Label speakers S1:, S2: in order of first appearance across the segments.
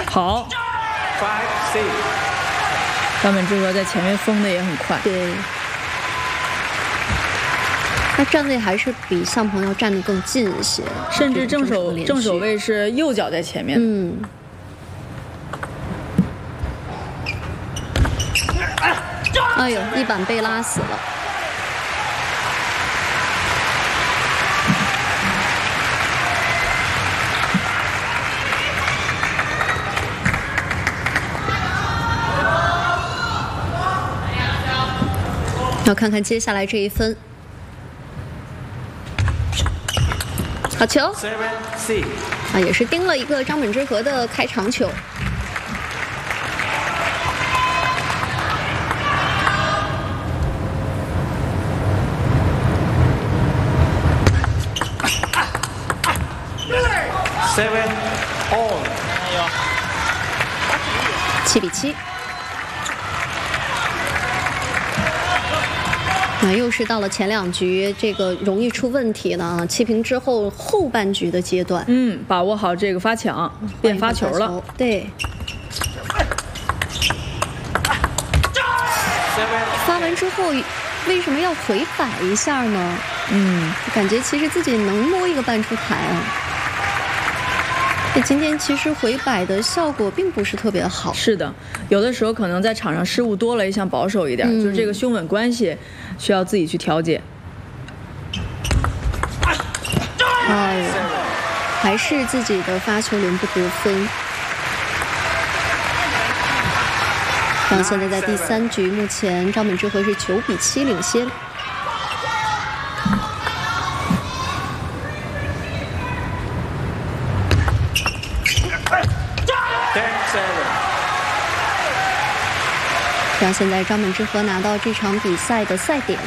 S1: 好。张本智和在前面封的也很快。
S2: 对。他站位还是比向鹏要站得更近一些，
S1: 甚至正手位是右脚在前面。
S2: 哎呦，一板被拉死了。要看看接下来这一分。好球！也是盯了一个张本智和的开场球。7比7。那又是到了前2局这个容易出问题的啊，7平之后后半局的阶段。
S1: 把握好这个发抢，变发球了。
S2: 对。发完之后为什么要回摆一下呢？感觉其实自己能摸一个半出台啊。今天其实回摆的效果并不是特别好。
S1: 是的，有的时候可能在场上失误多了，也想保守一点，就是这个胸稳关系需要自己去调节。
S2: 还是自己的发球轮不得分。到现在在第3局，目前张本智和是9比7领先。让现在张本智和拿到这场比赛的赛点。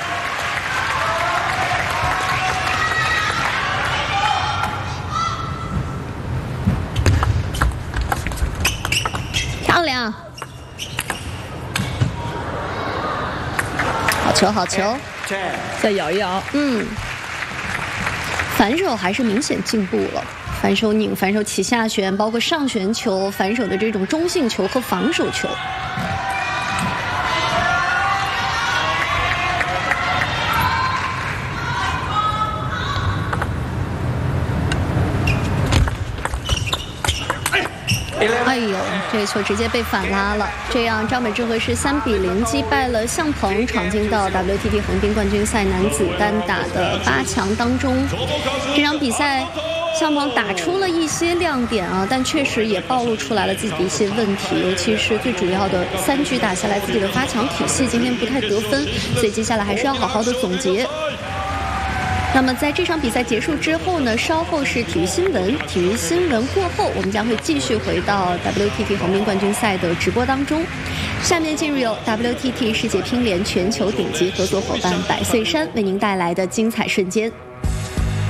S2: 漂亮，好球，好球！
S1: 再咬一咬。
S2: 反手还是明显进步了。反手拧、反手起下旋，包括上旋球、反手的这种中性球和防守球。哎呦，这个球直接被反拉了，这样张本智和是3比0击败了向鹏，闯进到 WTT 横滨冠军赛男子单打的8强当中。这场比赛向鹏打出了一些亮点啊，但确实也暴露出来了自己的一些问题，尤其是最主要的3局打下来，自己的发抢体系今天不太得分，所以接下来还是要好好的总结。那么在这场比赛结束之后呢，稍后是体育新闻，体育新闻过后，我们将会继续回到 WTT 横滨冠军赛的直播当中。下面进入由 WTT 世界乒联全球顶级合作伙伴百岁山为您带来的精彩瞬间。